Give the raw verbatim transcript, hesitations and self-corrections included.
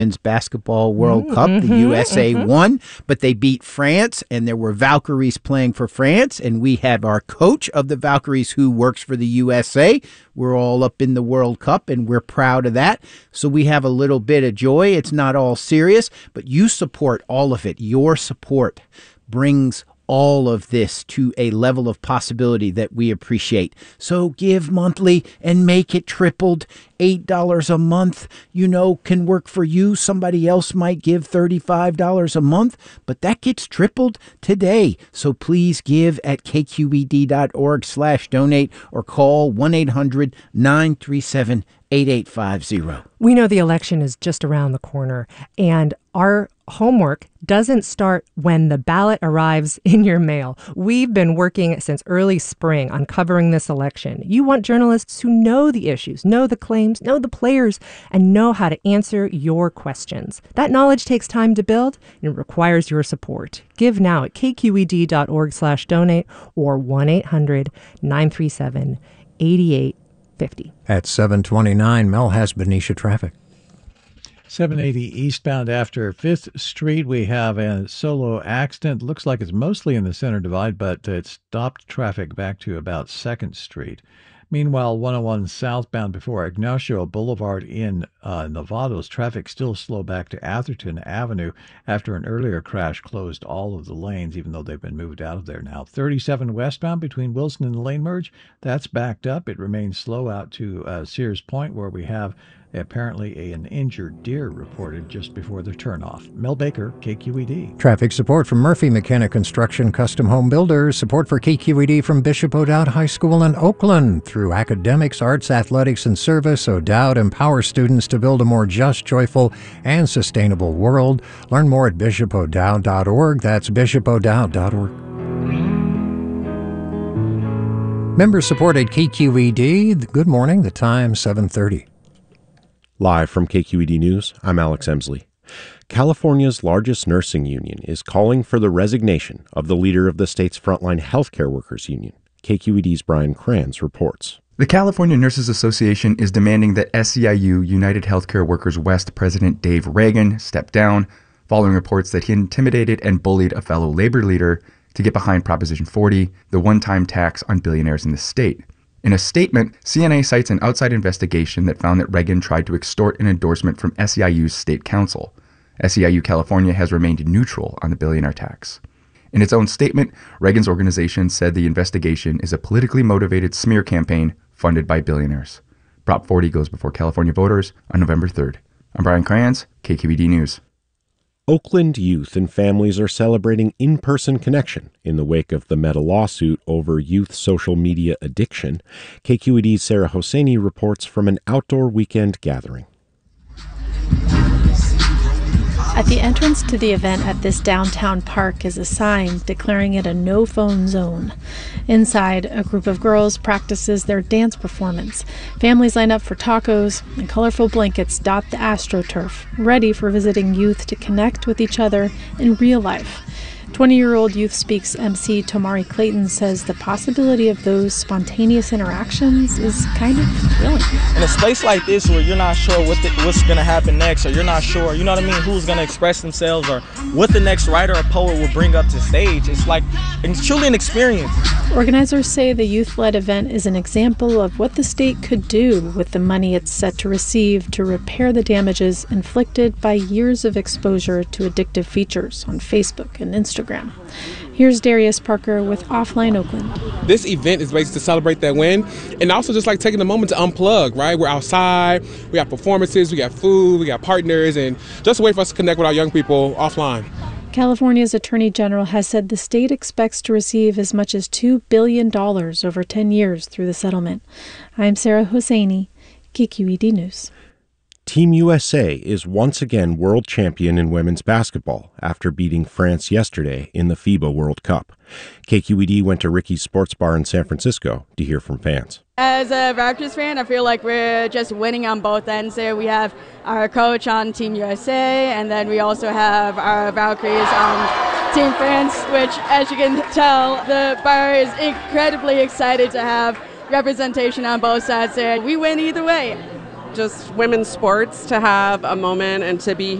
Women's Basketball World Mm, Cup. The mhm, U S A mhm. won, but they beat France, and there were Valkyries playing for France, and we have our coach of the Valkyries who works for the U S A. We're all up in the World Cup, and we're proud of that. So we have a little bit of joy. It's not all serious, but you support all of it. Your support brings all of this to a level of possibility that we appreciate. So give monthly and make it tripled. eight dollars a month, you know, can work for you. Somebody else might give thirty-five dollars a month, but that gets tripled today. So please give at kqed.org slash donate or call one eight hundred nine three seven eight eight five zero. We know the election is just around the corner, and our homework doesn't start when the ballot arrives in your mail. We've been working since early spring on covering this election. You want journalists who know the issues, know the claims, know the players, and know how to answer your questions. That knowledge takes time to build, and it requires your support. Give now at kqed.org slash donate or one eight hundred nine three seven eight eight five zero. At seven twenty-nine, Mel has Benicia traffic. seven eighty eastbound after fifth Street, we have a solo accident. Looks like it's mostly in the center divide, but it stopped traffic back to about second Street. Meanwhile, one oh one southbound before Ignacio Boulevard in uh, Novatos, traffic still slow back to Atherton Avenue after an earlier crash closed all of the lanes, even though they've been moved out of there now. thirty-seven westbound between Wilson and the lane merge, that's backed up. It remains slow out to uh, Sears Point, where we have apparently a, an injured deer reported just before the turnoff. Mel Baker, K Q E D. Traffic support from Murphy McKenna Construction Custom Home Builders. Support for K Q E D from Bishop O'Dowd High School in Oakland. Through academics, arts, athletics, and service, O'Dowd empowers students to build a more just, joyful, and sustainable world. Learn more at bishop o'dowd dot org. That's bishop o'dowd dot org. Members support at K Q E D. Good morning. The time, seven thirty. Live from K Q E D News, I'm Alex Emsley. California's largest nursing union is calling for the resignation of the leader of the state's frontline healthcare workers union. K Q E D's Brian Kranz reports. The California Nurses Association is demanding that S E I U United Healthcare Workers West President Dave Reagan step down, following reports that he intimidated and bullied a fellow labor leader to get behind Proposition forty, the one-time tax on billionaires in the state. In a statement, C N A cites an outside investigation that found that Reagan tried to extort an endorsement from S E I U's state council. S E I U California has remained neutral on the billionaire tax. In its own statement, Reagan's organization said the investigation is a politically motivated smear campaign funded by billionaires. Prop forty goes before California voters on November third. I'm Brian Kranz, K Q E D News. Oakland youth and families are celebrating in-person connection in the wake of the Meta lawsuit over youth social media addiction. K Q E D's Sarah Hosseini reports from an outdoor weekend gathering. At the entrance to the event at this downtown park is a sign declaring it a no-phone zone. Inside, a group of girls practices their dance performance. Families line up for tacos, and colorful blankets dot the AstroTurf, ready for visiting youth to connect with each other in real life. twenty-year-old Youth Speaks M C Tomari Clayton says the possibility of those spontaneous interactions is kind of thrilling. In a space like this where you're not sure what the, what's going to happen next, or you're not sure, you know what I mean, who's going to express themselves, or what the next writer or poet will bring up to stage, it's like, it's truly an experience. Organizers say the youth-led event is an example of what the state could do with the money it's set to receive to repair the damages inflicted by years of exposure to addictive features on Facebook and Instagram. Here's Darius Parker with Offline Oakland. This event is basically to celebrate that win, and also just like taking a moment to unplug, right? We're outside, we got performances, we got food, we got partners, and just a way for us to connect with our young people offline. California's Attorney General has said the state expects to receive as much as two billion dollars over ten years through the settlement. I'm Sarah Hosseini, K Q E D News. Team U S A is once again world champion in women's basketball after beating France yesterday in the FIBA World Cup. K Q E D went to Ricky's Sports Bar in San Francisco to hear from fans. As a Raptors fan, I feel like we're just winning on both ends there. We have our coach on Team U S A, and then we also have our Valkyries on Team France, which, as you can tell, the bar is incredibly excited to have representation on both sides there. We win either way. just women's sports to have a moment and to be